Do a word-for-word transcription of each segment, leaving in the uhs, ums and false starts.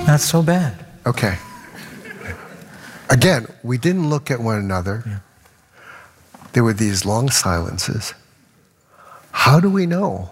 Not so bad. Okay. Again, we didn't look at one another. Yeah. There were these long silences. How do we know?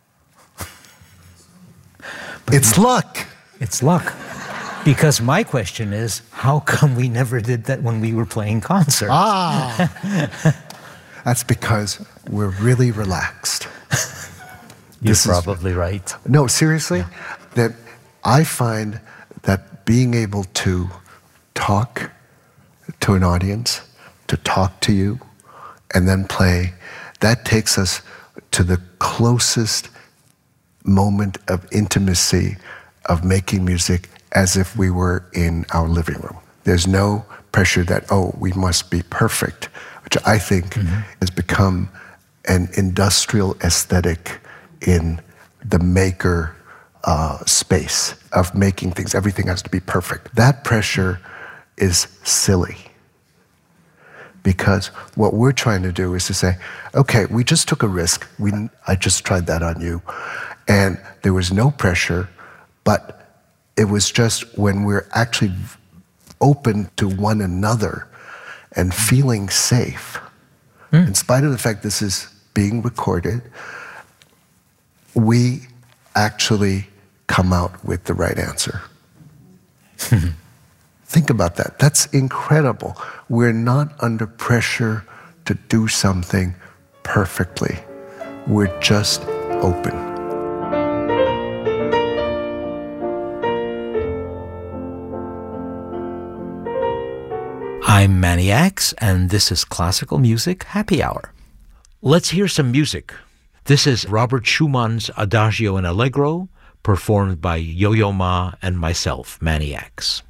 But it's luck. It's luck. Because my question is, how come we never did that when we were playing concerts? Ah! That's because we're really relaxed. You're This is- probably right. No, seriously, that I find that being able to talk to an audience, to talk to you, and then play, that takes us to the closest moment of intimacy of making music as if we were in our living room. There's no pressure that, oh, we must be perfect, which I think mm-hmm. has become an industrial aesthetic in the maker uh, space of making things. Everything has to be perfect. That pressure is silly. Because what we're trying to do is to say, okay, we just took a risk. We, I just tried that on you. And there was no pressure, but it was just when we're actually open to one another and feeling safe, mm. in spite of the fact this is being recorded, we actually come out with the right answer. Think about that. That's incredible. We're not under pressure to do something perfectly. We're just open. I'm Manny Axe, and this is Classical Music Happy Hour. Let's hear some music. This is Robert Schumann's Adagio in Allegro, performed by Yo-Yo Ma and myself, Manny Axe.